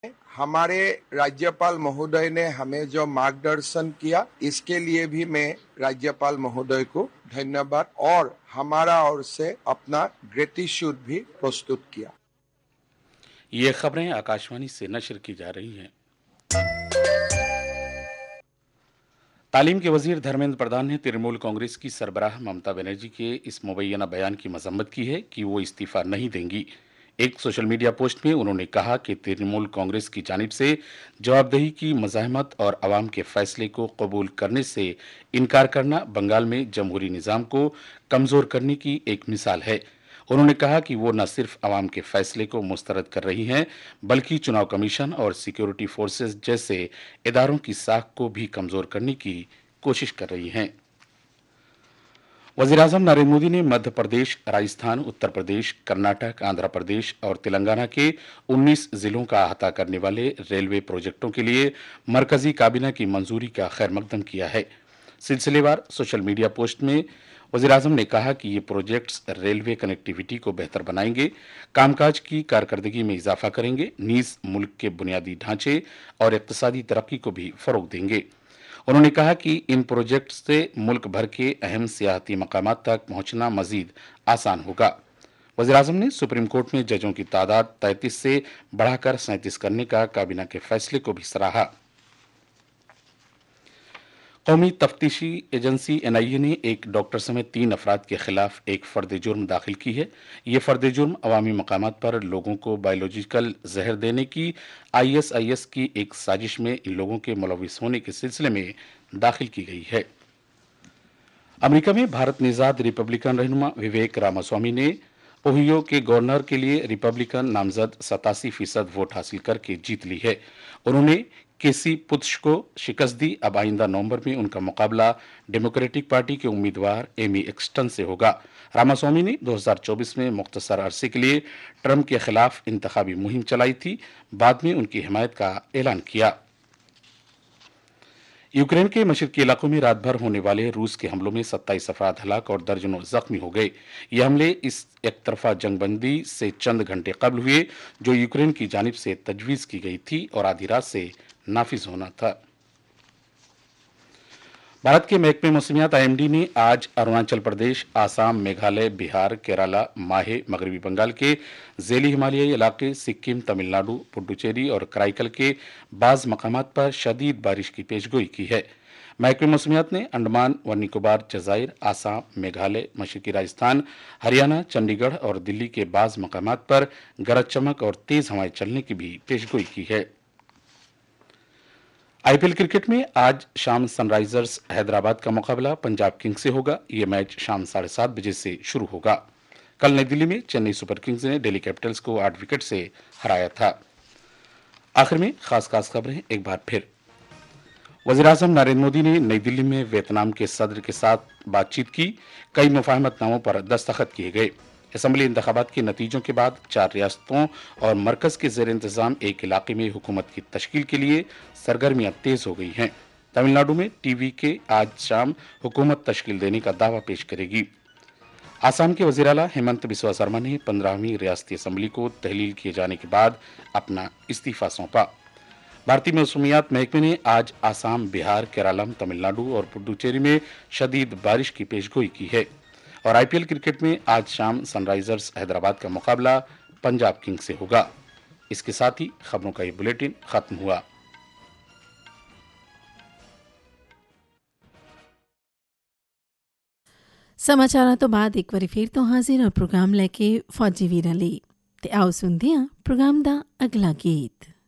हमारे राज्यपाल महोदय ने हमें जो मार्गदर्शन किया, इसके लिए भी मैं राज्यपाल महोदय को धन्यवाद और हमारा ओर से अपना ग्रेटिट्यूड भी प्रस्तुत किया। ये खबरें आकाशवाणी से नशर की जा रही हैं। तालीम के वजीर धर्मेंद्र प्रधान ने तृणमूल कांग्रेस की सरबराह ममता बनर्जी के इस मुबैना बयान की मजम्मत की है कि वो इस्तीफा नहीं देंगी। एक सोशल मीडिया पोस्ट में उन्होंने कहा कि तृणमूल कांग्रेस की जानिब से जवाबदेही की मज़ाहमत और अवाम के फैसले को कबूल करने से इनकार करना बंगाल में जमहूरी निज़ाम को कमज़ोर करने की एक मिसाल है। उन्होंने कहा कि वो न सिर्फ अवाम के फैसले को मुस्तरद कर रही हैं, बल्कि चुनाव कमीशन और सिक्योरिटी फोर्सेस जैसे इदारों की साख को भी कमज़ोर करने की कोशिश कर रही हैं। वज़ीर-ए-आज़म नरेंद्र मोदी ने मध्य प्रदेश, राजस्थान, उत्तर प्रदेश, कर्नाटक, आंध्र प्रदेश और तेलंगाना के 19 जिलों का अहाता करने वाले रेलवे प्रोजेक्टों के लिए मरकजी काबीना की मंजूरी का खैर मकदम किया है। सिलसिलेवार सोशल मीडिया पोस्ट में वज़ीर-ए-आज़म ने कहा कि ये प्रोजेक्ट्स रेलवे कनेक्टिविटी को बेहतर बनाएंगे, कामकाज की कारकर्दगी में इजाफा करेंगे, नीज़ मुल्क के बुनियादी ढांचे और इक्तिसादी तरक्की को भी फरोग देंगे। उन्होंने कहा कि इन प्रोजेक्ट से मुल्क भर के अहम सियाहती मकामात तक पहुंचना मजीद आसान होगा। वज़ीर-ए-आज़म ने सुप्रीम कोर्ट में जजों की तादाद 33 से बढ़ाकर 37 करने का काबीना के फैसले को भी सराहा। कौमी तफ्तीशी एजेंसी एनआईए ने एक डॉक्टर समेत 3 अफराद के खिलाफ एक फर्द जुर्म दाखिल की है। ये फर्द जुर्म अवामी मकामात पर लोगों को बायोलॉजिकल जहर देने की आईएसआईएस की एक साजिश में इन लोगों के मुलविस होने के सिलसिले में दाखिल की गई है। अमेरिका में भारत निजाद रिपब्लिकन रहनुमा विवेक रामास्वामी ने ओहियो के गवर्नर के लिए रिपब्लिकन नामजद 87% वोट हासिल करके जीत ली है। उन्होंने केसी पुत्श को शिकस्त दी। अब आइंदा नवंबर में उनका मुकाबला डेमोक्रेटिक पार्टी के उम्मीदवार एमी एक्सटन से होगा। रामास्वामी ने 2024 में मुख्तसर अरसे के लिए ट्रंप के खिलाफ इंतखाबी मुहिम चलाई थी, बाद में उनकी हिमायत का ऐलान किया। यूक्रेन के मशरकी इलाकों में रात भर होने वाले रूस के हमलों में 27 अफराद हलाक और दर्जनों जख्मी हो गए। ये हमले इस एक तरफा जंगबंदी से चंद घंटे कबल हुए, जो यूक्रेन की जानिब से तजवीज़ की गई थी और आधी रात से नाफिज होना था। भारत के महकमे मौसमियात आईएमडी ने आज अरुणाचल प्रदेश, आसाम, मेघालय, बिहार, केरला, माहे, मगरबी बंगाल के ज़ैली हिमालयी इलाके, सिक्किम, तमिलनाडु, पुडुचेरी और कराईकल के बाज़ मकामात पर शदीद बारिश की पेशगोई की है। महकमे मौसमियात ने अंडमान व निकोबार, जज़ाइर, आसाम, मेघालय, मशरकी राजस्थान, हरियाणा, चंडीगढ़ और दिल्ली के बाज़ मकामात पर गरज चमक और तेज़ हवाएं चलने की भी पेशगोई की है। आईपीएल क्रिकेट में आज शाम सनराइजर्स हैदराबाद का मुकाबला पंजाब किंग्स से होगा। यह मैच शाम 7:30 बजे से शुरू होगा। कल नई दिल्ली में चेन्नई सुपर किंग्स ने दिल्ली कैपिटल्स को 8 विकेट से हराया था। आखिर में खास खबरें एक बार फिर। वज़ीर-ए-आज़म नरेंद्र मोदी ने नई दिल्ली में वियतनाम के सदर के साथ बातचीत की। कई मुफाहमतनामों पर दस्तखत किए गए। असम्बली इंतखाबात के नतीजों के बाद 4 रियासतों और मरकज के ज़ेर इंतज़ाम एक इलाके में हुकूमत की तश्कील के लिए सरगर्मियां तेज हो गई हैं। तमिलनाडु में टीवीके आज शाम हुकूमत तश्कील देने का दावा पेश करेगी। आसाम के वज़ीर आला हेमंत बिस्वा शर्मा ने 15वीं रियासती असम्बली को तहलील किए जाने के बाद अपना इस्तीफा सौंपा। भारतीय मौसमियात महकमे ने आज आसाम, बिहार, केरलम, तमिलनाडु और पुडुचेरी में शदीद बारिश की पेशगोई की है। और आईपीएल क्रिकेट में आज शाम सनराइजर्स हैदराबाद का मुकाबला पंजाब किंग्स से होगा। इसके साथ ही खबरों का ये बुलेटिन खत्म हुआ। समाचारों तो बाद एक बार फिर तो हाजिर और प्रोग्राम लेके फौजी वीर अली ते आओ सुनते हैं प्रोग्राम दा अगला गीत।